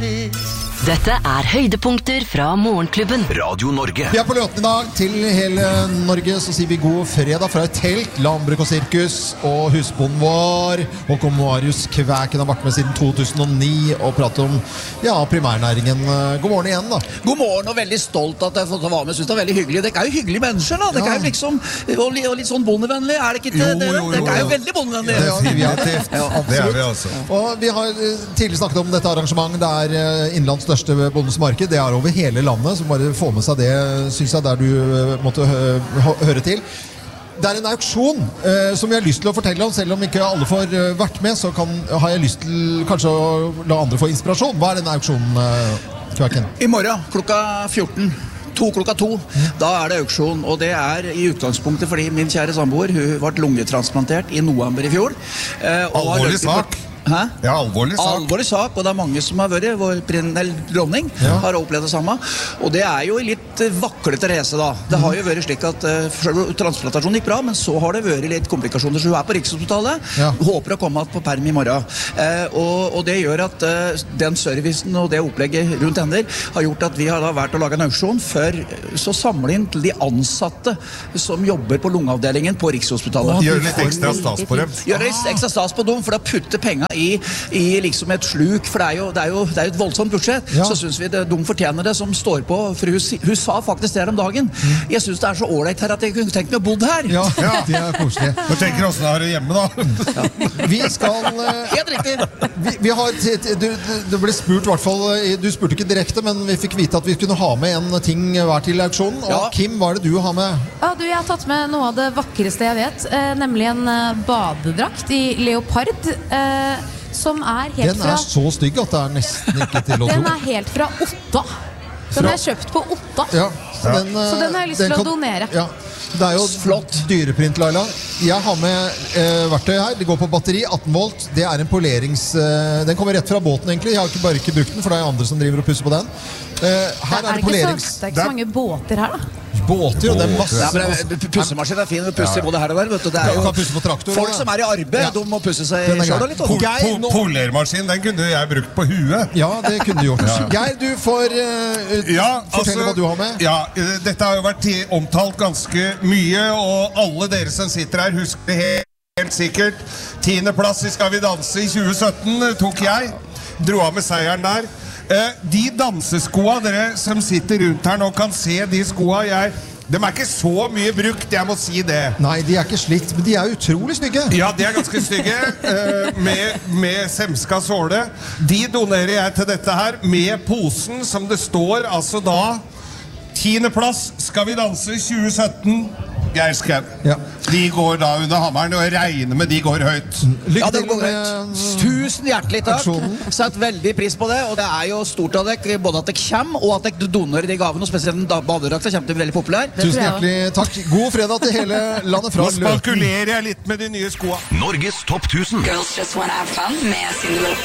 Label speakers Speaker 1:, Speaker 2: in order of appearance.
Speaker 1: Dette høydepunkter fra Morgenklubben.
Speaker 2: Radio Norge.
Speaker 3: Vi på låten I dag. Til hele Norge så sier vi god fredag fra et telt, landbruk og sirkus og husbonden vår. Håkon Marius Kvæken har vært med siden 2009 og pratet om primærnæringen. God morgen igjen da.
Speaker 4: God morgen og veldig stolt at jeg har fått være med. Jeg synes det veldig hyggelig. Det jo hyggelige mennesker da. Det jo liksom, og litt sånn bondevennlig. Det ikke det? Det jo veldig bondevennlig.
Speaker 3: Det vi altså. Og vi har tidligere snakket om dette arrangementet. Det innenlands største bondens marked. Det over hele landet, så bare få med seg det, synes jeg, der du måtte høre til. Det en auksjon som jeg har lyst til å fortelle om, selv om ikke alle får vært med, så har jeg lyst til kanskje å la andre få inspirasjon. Hva denne auksjonen, Kvæken? I morgen, klokka 14. Klokka 2, da det auksjon, og det I utgangspunktet fordi min kjære samboer, hun ble lungetransplantert I november I fjor.
Speaker 5: Alvorlig sak.
Speaker 4: Hæ?
Speaker 5: Ja, alvorlig sak.
Speaker 4: Alvorlig sak, og det mange som har vært, vår dronning har opplevd det samme. Og det jo litt vaklete reise da. Det har jo vært slik at transplantasjonen gikk bra, men så har det vært litt komplikasjoner, så hun på Rikshospitalet. Håper å komme på perm I morgen. Og det gjør at den servicen og det opplegget rundt henne har gjort at vi har da vært å lage en auksjon for så samle inn til de ansatte som jobber på lungeavdelingen på Rikshospitalet.
Speaker 5: Gjør litt ekstra stas på dem.
Speaker 4: Gjør litt ekstra stas på dem, for da putter penger I liksom et sluk, for det jo et voldsomt budsjett, så synes vi de fortjener det som står på, for hun sa faktisk det om dagen. Jeg synes det så ordentlig her at jeg kunne tenkt meg å bodde her.
Speaker 3: Ja, det koselig.
Speaker 5: Nå tenker hvordan det det hjemme da.
Speaker 3: Vi skal...
Speaker 4: Helt riktig.
Speaker 3: Vi har... Du ble spurt I hvert fall, du spurte ikke direkte, men vi fikk vite at vi kunne ha med en ting hver til auksjonen. Og Kim, hva det du har med?
Speaker 6: Ja, jeg har tatt med noe av det vakreste jeg vet, nemlig en badedrakt I leopard, som helt
Speaker 3: den
Speaker 6: fra...
Speaker 3: så stygg at det nesten ikke til å tro.
Speaker 6: Den helt fra Otta. Den kjøpt på Otta.
Speaker 3: Ja,
Speaker 6: så den har jeg lyst til å donere.
Speaker 3: Ja, det jo flott dyreprint, Laila. Jeg har med verktøy her. Det går på batteri, 18 volt. Det en polerings... Den kommer rett fra båten egentlig. Jeg har bare ikke brukt den, for det andre som driver og pusser på den. Her det polerings...
Speaker 6: Det ikke så mange båter her da.
Speaker 3: Båter, og det masse...
Speaker 4: Ja, men pussemaskin fin, vi pusser både her og der, vet du. Det jo
Speaker 3: kan pusse på traktor,
Speaker 4: folk som I arbeid, de må pusse seg selv og litt.
Speaker 5: Polermaskin, den kunne jeg brukt på huet.
Speaker 3: Ja, det kunne du gjort. Geir, du får fortelle hva du har med.
Speaker 5: Ja, dette har jo vært omtalt ganske mye, og alle dere som sitter her husker det helt sikkert. 10. plass I Skal vi danse I 2017 tok jeg. Dro av med seieren der. De danseskoa dere som sitter rundt her nå kan se de skoa de ikke så mye brukt, jeg må si det.
Speaker 3: Nei, de ikke slitt, men de utrolig stygge.
Speaker 5: Ja, de ganske stygge, med semska såle. De donerer jeg til dette her, med posen som det står, altså da 10. plass, Skal vi danse 2017. Geir Skau. De går da under hammeren, og jeg regner med de går høyt.
Speaker 4: Ja, det går høyt. Tusen hjertelig takk. Sett veldig pris på det, og det jo stort av dere, både at dere kommer, og at dere donerer de gavene, og spesielt den badedrakta kommer til å bli veldig populær.
Speaker 3: Tusen hjertelig takk. God fredag til hele landet fra
Speaker 5: Løten. Nå spekulerer jeg litt med de nye skoa.
Speaker 2: Norges topp 1000.
Speaker 1: Girls Just Wanna Have Fun med sin låt